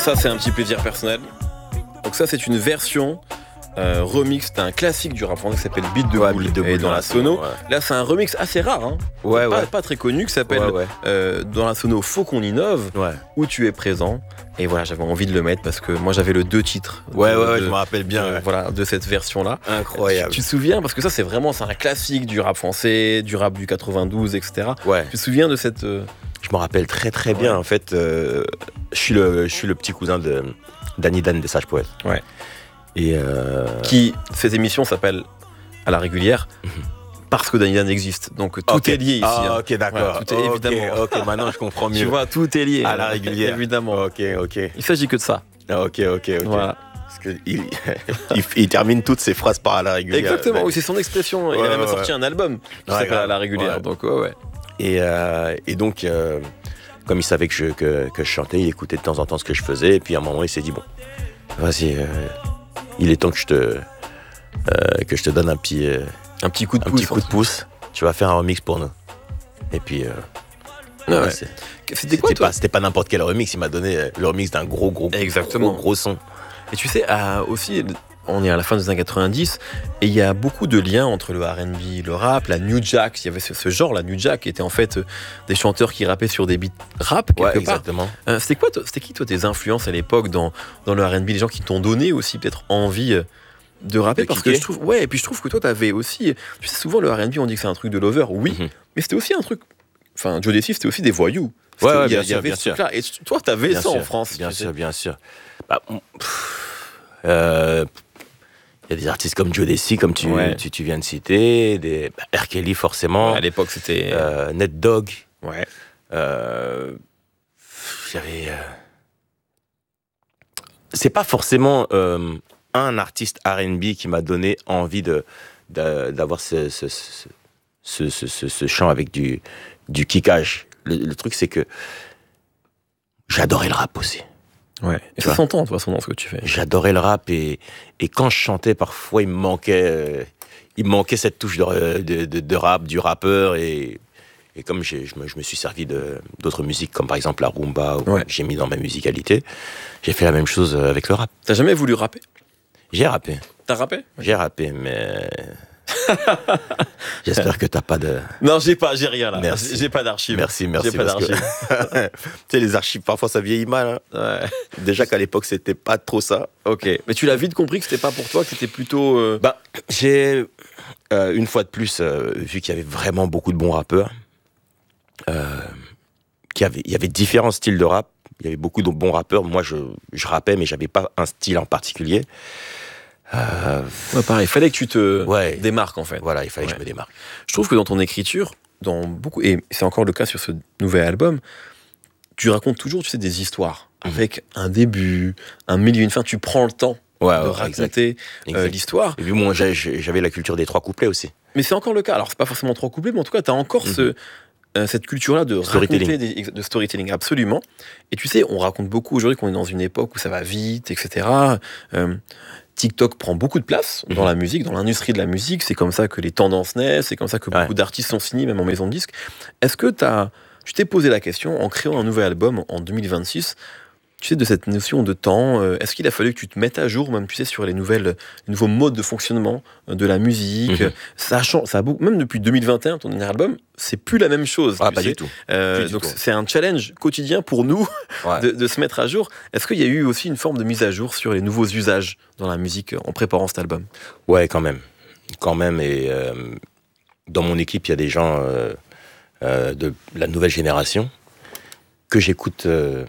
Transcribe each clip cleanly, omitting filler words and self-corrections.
Ça, c'est un petit plaisir personnel. Donc ça, c'est une version remix d'un classique du rap français qui s'appelle Beat de Boule et dans la sono. Ouais. Là, c'est un remix assez rare, hein. Pas très connu, qui s'appelle dans la sono Faut qu'on innove, où tu es présent. Et voilà, j'avais envie de le mettre parce que moi j'avais le 2 titres. Je me rappelle bien. Voilà, de cette version-là. Incroyable. Tu te souviens, parce que ça c'est un classique du rap français, du rap du 92, etc. Ouais. Tu te souviens de cette... Je me rappelle très très bien. En fait, je suis le petit cousin de Danny Dan des Sages Poètes. Ouais. Et cette émission s'appelle À la régulière. Parce que Danny Dan existe, donc tout est lié ici. Ah, ok, d'accord. Voilà, tout est évidemment. Ok, maintenant je comprends mieux. Tu vois, tout est lié. À la régulière. Évidemment. Ok. Il s'agit que de ça. Ok. Voilà. Parce que il termine toutes ses phrases par à la régulière. Exactement, oui, c'est son expression. Il a même sorti un album qui s'appelle À la régulière. Ouais. Donc, Et donc, comme il savait que je chantais, il écoutait de temps en temps ce que je faisais. Et puis à un moment, il s'est dit bon, vas-y, il est temps que je te donne un petit coup de pouce. Tu vas faire un remix pour nous. Et puis, c'était quoi, toi ? C'était pas n'importe quel remix. Il m'a donné le remix d'un gros son. Et tu sais, aussi, on est à la fin des années 90, et il y a beaucoup de liens entre le R&B, le rap, la New Jack. Il y avait ce genre, la New Jack, qui était en fait des chanteurs qui rappaient sur des beats rap, quelque part. Exactement. C'était qui, toi, tes influences à l'époque dans le R&B, les gens qui t'ont donné aussi peut-être envie de rapper, parce que je trouve que toi t'avais aussi, tu sais, souvent le R&B on dit que c'est un truc de lover, mais c'était aussi un truc, enfin Joe Desi c'était aussi des voyous. Bien il y sûr, avait ce truc-là, et toi t'avais ça en France. Bien sûr. Il y a des artistes comme Joe Desi, comme tu viens de citer, R. Kelly forcément. À l'époque c'était Ned Dogg. Ouais. J'avais. C'est pas forcément un artiste R&B qui m'a donné envie d'avoir ce chant avec du kickage. Le truc, c'est que j'adorais le rap aussi. Ouais. Et ça s'entend, de toute façon, dans ce que tu fais. J'adorais le rap et quand je chantais, parfois, il me manquait cette touche de rap, du rappeur et comme je me suis servi d'autres musiques, comme par exemple la rumba, que j'ai mis dans ma musicalité, j'ai fait la même chose avec le rap. T'as jamais voulu rapper ? J'ai rappé. T'as rappé ? J'ai rappé, mais j'espère que t'as pas de... Non, j'ai rien là. Merci. J'ai pas d'archives. Merci. J'ai pas d'archives. Tu sais, les archives, parfois, ça vieillit mal. Hein. Ouais. Déjà qu'à l'époque, c'était pas trop ça. Ok. Mais tu l'as vite compris que c'était pas pour toi, que c'était plutôt... J'ai, une fois de plus, vu qu'il y avait vraiment beaucoup de bons rappeurs, il y avait différents styles de rap. Il y avait beaucoup de bons rappeurs. Moi, je rappais, mais j'avais pas un style en particulier. Pareil, il fallait que tu te démarques en fait. Voilà, il fallait que je me démarque. Je trouve que dans ton écriture, et c'est encore le cas sur ce nouvel album, tu racontes toujours, tu sais, des histoires avec un début, un milieu, une fin. Tu prends le temps de raconter l'histoire. Et puis moi, j'avais la culture des 3 couplets aussi. Mais c'est encore le cas. Alors c'est pas forcément 3 couplets, mais en tout cas, tu as encore cette culture-là de raconter de storytelling, absolument. Et tu sais, on raconte beaucoup aujourd'hui qu'on est dans une époque où ça va vite, etc. TikTok prend beaucoup de place dans la musique, dans l'industrie de la musique. C'est comme ça que les tendances naissent, c'est comme ça que beaucoup d'artistes sont signés, même en maison de disques. Est-ce que tu t'es posé la question, en créant un nouvel album en 2026, tu sais, de cette notion de temps, est-ce qu'il a fallu que tu te mettes à jour, même, tu sais, sur les nouveaux modes de fonctionnement de la musique? Ça change, même depuis 2021, ton dernier album, c'est plus la même chose. Pas du tout. Donc c'est un challenge quotidien pour nous de se mettre à jour. Est-ce qu'il y a eu aussi une forme de mise à jour sur les nouveaux usages dans la musique en préparant cet album? Ouais, quand même. Et dans mon équipe, il y a des gens de la nouvelle génération que j'écoute.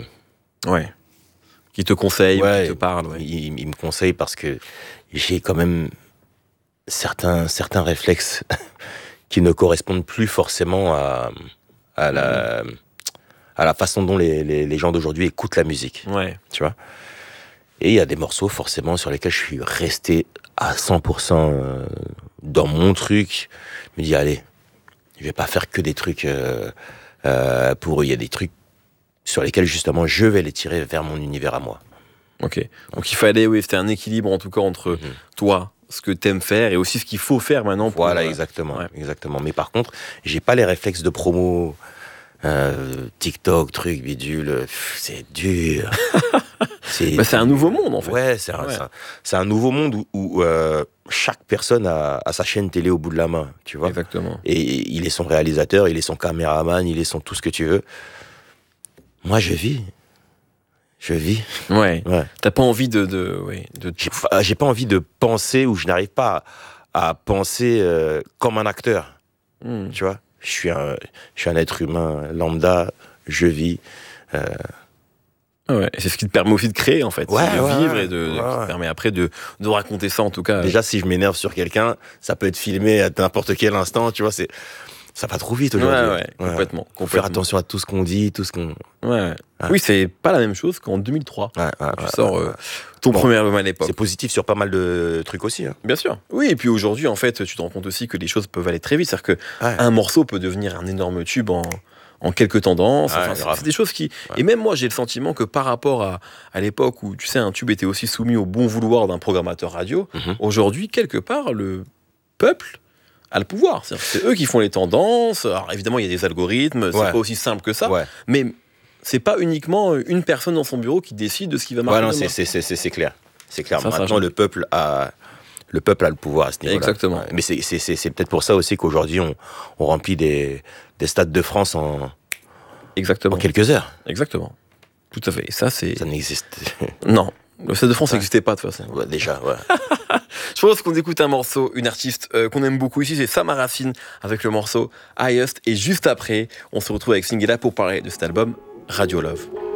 Qui te conseillent, qui te parlent. Ils me conseillent parce que j'ai quand même certains réflexes qui ne correspondent plus forcément à la façon dont les gens d'aujourd'hui écoutent la musique. Tu vois. Et il y a des morceaux forcément sur lesquels je suis resté à 100% dans mon truc. Je me dis allez, je vais pas faire que des trucs pour eux. Il y a des trucs sur lesquels justement je vais les tirer vers mon univers à moi. Ok. Donc il fallait, c'était un équilibre en tout cas entre toi, ce que t'aimes faire et aussi ce qu'il faut faire maintenant. Exactement. Mais par contre, j'ai pas les réflexes de promo TikTok, truc, bidule, c'est dur. C'est un nouveau monde, en fait. Ouais, c'est un nouveau monde où chaque personne a sa chaîne télé au bout de la main, tu vois. Exactement. Et il est son réalisateur, il est son caméraman, il est son tout ce que tu veux. Moi, je vis. Ouais. T'as pas envie J'ai pas envie de penser, ou je n'arrive pas à penser comme un acteur. Tu vois, je suis un être humain lambda, je vis. Ouais, c'est ce qui te permet aussi de créer, en fait. De vivre et qui te permet après de raconter ça, en tout cas. Déjà, si je m'énerve sur quelqu'un, ça peut être filmé à n'importe quel instant, tu vois, ça va trop vite aujourd'hui. Ouais, complètement. Faire attention à tout ce qu'on dit, tout ce qu'on... Ouais. Oui, c'est pas la même chose qu'en 2003. Tu sors ton premier album à l'époque. C'est positif sur pas mal de trucs aussi. Hein. Bien sûr. Oui, et puis aujourd'hui, en fait, tu te rends compte aussi que les choses peuvent aller très vite. C'est-à-dire qu'un morceau peut devenir un énorme tube en quelques tendances. C'est des choses qui... Et même moi, j'ai le sentiment que par rapport à l'époque où, tu sais, un tube était aussi soumis au bon vouloir d'un programmateur radio, aujourd'hui, quelque part, le peuple a le pouvoir. C'est eux qui font les tendances. Alors évidemment, il y a des algorithmes, c'est pas aussi simple que ça, mais c'est pas uniquement une personne dans son bureau qui décide de ce qui va marcher. Ouais, non, c'est clair. C'est clair. Maintenant, le peuple a le pouvoir à ce niveau-là. Exactement. Mais c'est peut-être pour ça aussi qu'aujourd'hui, on remplit des stades de France en quelques heures. Exactement. Tout à fait. Et ça n'existe. Non. Le Stade de France n'existait pas de toute façon. Ouais, déjà. Je pense qu'on écoute un morceau, une artiste qu'on aime beaucoup ici, c'est Sama Racine avec le morceau Highest. Et juste après, on se retrouve avec Singela pour parler de cet album Radio Love.